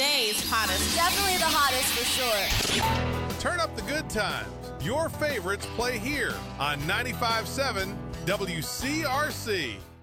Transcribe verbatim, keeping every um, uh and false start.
today's hottest. Definitely the hottest for sure. Turn up the good times. Your favorites play here on ninety-five point seven W C R C.